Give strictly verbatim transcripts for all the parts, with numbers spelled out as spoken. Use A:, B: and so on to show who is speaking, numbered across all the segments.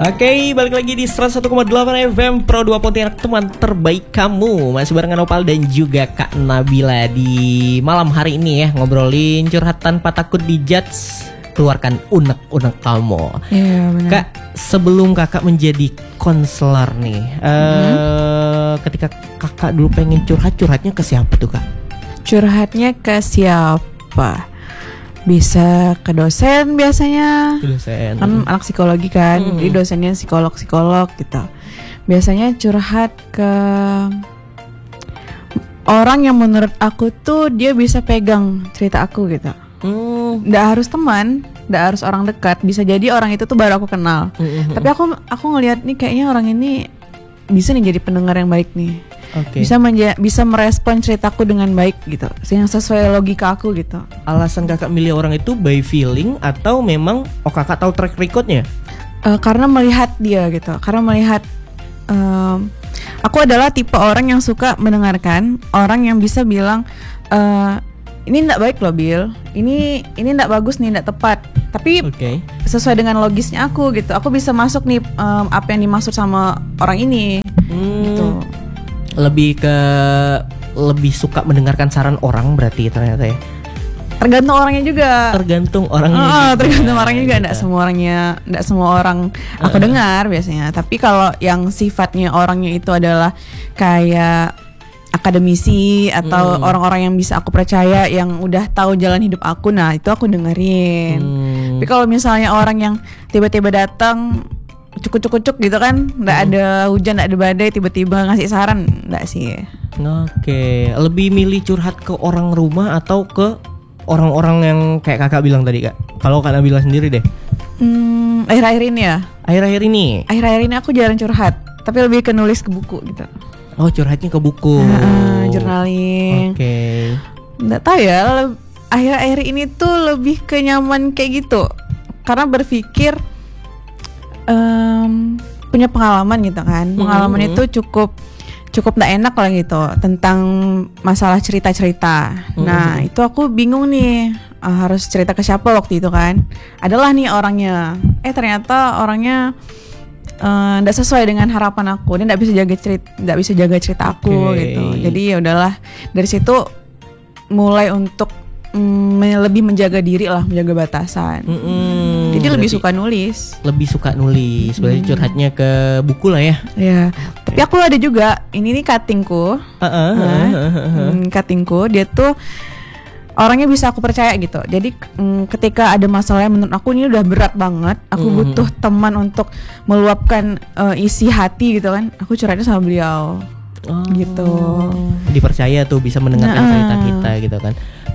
A: Oke, balik lagi di seratus satu koma delapan F M Pro dua Pontianak, teman terbaik kamu. Masih barengan Opal dan juga Kak Nabila di malam hari ini ya, ngobrolin curhat tanpa takut dijudge, keluarkan unek-unek kamu.
B: Iya benar.
A: Kak, sebelum kakak menjadi konselor nih, mm-hmm. uh, ketika kakak dulu pengen curhat, curhatnya ke siapa tuh Kak?
B: Curhatnya ke siapa? Bisa ke dosen biasanya.
A: Dosen.
B: Kan anak psikologi kan,
A: mm-hmm.
B: jadi dosennya psikolog-psikolog gitu. Biasanya curhat ke orang yang menurut aku tuh dia bisa pegang cerita aku gitu.
A: Mm.
B: Nggak harus teman, nggak harus orang dekat. Bisa jadi orang itu tuh baru aku kenal.
A: Mm-hmm. Tapi
B: aku aku ngelihat nih kayaknya orang ini bisa nih jadi pendengar yang baik nih.
A: Okay.
B: Bisa menja- bisa merespon ceritaku dengan baik gitu, yang sesuai logika aku gitu.
A: Alasan kakak milih orang itu by feeling atau memang oh kakak tahu track recordnya?
B: Uh, karena melihat dia gitu, karena melihat um, aku adalah tipe orang yang suka mendengarkan orang yang bisa bilang uh, ini nggak baik loh Bill, ini ini nggak bagus nih, nggak tepat. Tapi okay. sesuai dengan logisnya aku gitu, aku bisa masuk nih um, apa yang dimaksud sama orang ini. Hmm. Gitu.
A: Lebih ke lebih suka mendengarkan saran orang berarti ternyata ya.
B: Tergantung orangnya juga.
A: Tergantung orangnya.
B: Oh,
A: juga.
B: tergantung orangnya juga. Enggak semua orangnya, enggak semua orang aku uh. dengar biasanya. Tapi kalau yang sifatnya orangnya itu adalah kayak akademisi atau hmm. orang-orang yang bisa aku percaya, yang udah tahu jalan hidup aku, nah itu aku dengerin. Hmm. Tapi kalau misalnya orang yang tiba-tiba datang cukuk-cukuk gitu kan, nggak hmm. ada hujan, nggak ada badai, tiba-tiba ngasih saran, nggak sih.
A: Oke, lebih milih curhat ke orang rumah atau ke orang-orang yang kayak kakak bilang tadi Kak? Kalau Kak Nabila sendiri deh.
B: Hmm, akhir-akhir ini ya.
A: Akhir-akhir ini.
B: Akhir-akhir ini aku jarang curhat, tapi lebih ke nulis ke buku gitu.
A: Oh, curhatnya ke buku.
B: Nah, journaling.
A: Oke. Okay.
B: Nggak tahu ya. Le- akhir-akhir ini tuh lebih ke nyaman kayak gitu, karena berpikir. Um, punya pengalaman gitu kan, pengalaman mm-hmm. itu cukup cukup nggak enak lah gitu tentang masalah cerita-cerita. Mm-hmm. Nah itu aku bingung nih uh, harus cerita ke siapa waktu itu kan. Adalah nih orangnya, eh ternyata orangnya nggak uh, sesuai dengan harapan aku. Dia nggak bisa jaga cerita, nggak bisa jaga cerita aku okay. gitu. Jadi ya udahlah, dari situ mulai untuk mm, lebih menjaga diri lah, menjaga batasan. Mm-hmm. Jadi lebih suka nulis.
A: Lebih suka nulis. Berarti hmm. curhatnya ke buku lah ya.
B: Iya. Tapi aku ada juga. Ini nih cuttingku. Uh-uh, nah, uh-uh, uh-uh. Cuttingku. Dia tuh orangnya bisa aku percaya gitu. Jadi mm, ketika ada masalah yang menurut aku ini udah berat banget, aku hmm. butuh teman untuk meluapkan uh, isi hati gitu kan, aku curhatnya sama beliau. Oh, gitu.
A: Dipercaya tuh bisa mendengarkan nah, cerita kita gitu kan.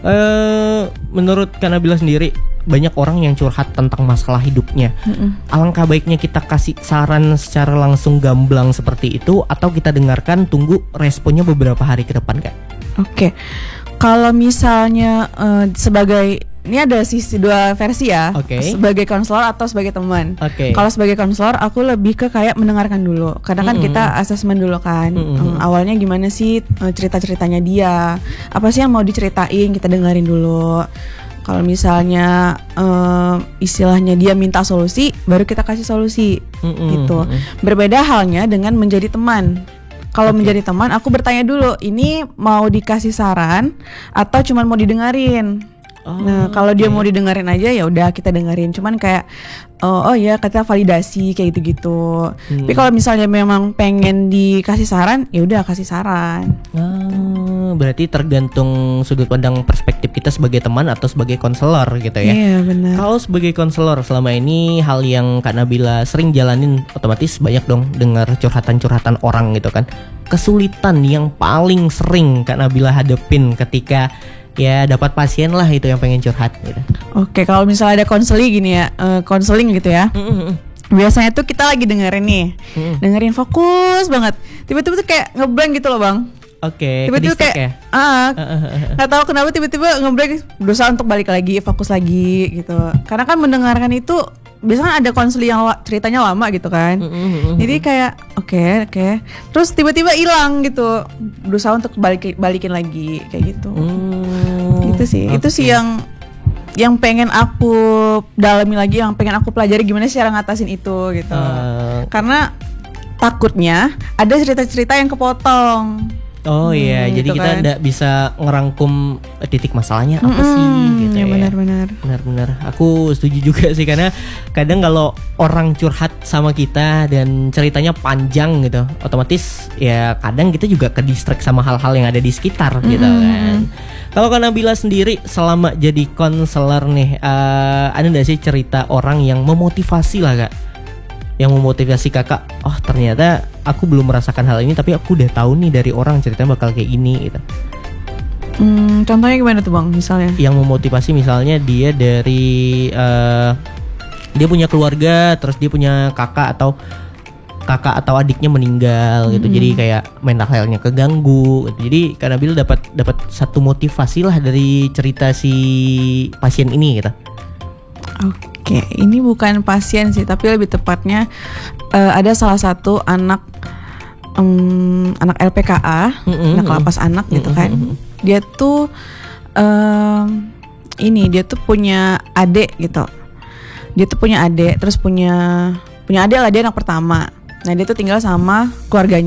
A: Uh, menurut Kak Nabila sendiri, banyak orang yang curhat tentang masalah hidupnya. Mm-mm. Alangkah baiknya kita kasih saran secara langsung gamblang seperti itu, atau kita dengarkan tunggu responnya beberapa hari ke depan Kak?
B: Oke, okay. Kalau misalnya uh, sebagai ini ada sisi dua versi ya, okay. Sebagai konselor atau sebagai teman. Okay. Kalau sebagai konselor aku lebih ke kayak mendengarkan dulu. Kadang kan mm-hmm. kita asesmen dulu kan, mm-hmm. um, awalnya gimana sih uh, cerita-ceritanya dia, apa sih yang mau diceritain, kita dengerin dulu. Kalau misalnya uh, istilahnya dia minta solusi, baru kita kasih solusi, mm-hmm. gitu. Berbeda halnya dengan menjadi teman. Kalau okay. menjadi teman, aku bertanya dulu, ini mau dikasih saran atau cuma mau didengerin? Oh, nah, kalau okay. dia mau didengerin aja ya udah kita dengerin. Cuman kayak oh, oh ya kita validasi kayak gitu-gitu. Hmm. Tapi kalau misalnya memang pengen dikasih saran, ya udah kasih saran.
A: Ah, berarti tergantung sudut pandang perspektif kita sebagai teman atau sebagai konselor gitu ya.
B: Iya, benar.
A: Kalau sebagai konselor selama ini hal yang Kak Nabila sering jalanin, otomatis banyak dong dengar curhatan-curhatan orang gitu kan. Kesulitan yang paling sering Kak Nabila hadepin ketika ya dapat pasien lah itu yang pengen curhat gitu.
B: Oke, kalau misalnya ada konseling gini ya, konseling uh, gitu ya. Mm-hmm. Biasanya tuh kita lagi dengerin nih, mm. dengerin fokus banget. Tiba-tiba tuh kayak ngeblank gitu loh bang.
A: Oke. Okay,
B: tiba-tiba kayak ya? ah nggak tahu kenapa tiba-tiba ngeblank, berusaha untuk balik lagi, fokus lagi gitu. Karena kan mendengarkan itu biasanya ada konseling yang ceritanya lama gitu kan. Mm-hmm. Jadi kayak oke okay, oke okay. Terus tiba-tiba hilang gitu, berusaha untuk balik balikin lagi kayak gitu. Mm, gitu sih. Okay. Itu sih yang yang pengen aku dalami lagi, yang pengen aku pelajari gimana sih cara ngatasin itu gitu. Uh. Karena takutnya ada cerita-cerita yang kepotong.
A: Oh hmm, iya, gitu jadi kita kan. Nggak bisa ngerangkum titik masalahnya apa hmm, sih gitu ya.
B: Benar-benar.
A: Benar-benar. Aku setuju juga sih karena kadang kalau orang curhat sama kita dan ceritanya panjang gitu, otomatis ya kadang kita juga ke distract sama hal-hal yang ada di sekitar hmm. gitu kan. Kalau Kak Nabila sendiri selama jadi konselor nih, uh, ada nggak sih cerita orang yang memotivasi lah Kak? Yang memotivasi kakak, oh ternyata aku belum merasakan hal ini tapi aku udah tahu nih dari orang ceritanya bakal kayak ini gitu.
B: Hmm, contohnya gimana tuh bang misalnya?
A: Yang memotivasi misalnya dia dari uh, dia punya keluarga, terus dia punya kakak atau kakak atau adiknya meninggal gitu, mm-hmm. jadi kayak mental health-nya keganggu gitu. Jadi Kak Nabila dapat dapat satu motivasi lah dari cerita si pasien ini gitu.
B: Oke. Oke, ini bukan pasien sih, tapi lebih tepatnya uh, ada salah satu anak um, anak L P K A, mm-hmm. anak lapas anak gitu kan. Mm-hmm. Dia tuh um, ini dia tuh punya adik gitu. Dia tuh punya adik, terus punya punya adik lah, dia anak pertama. Nah dia tuh tinggal sama keluarganya.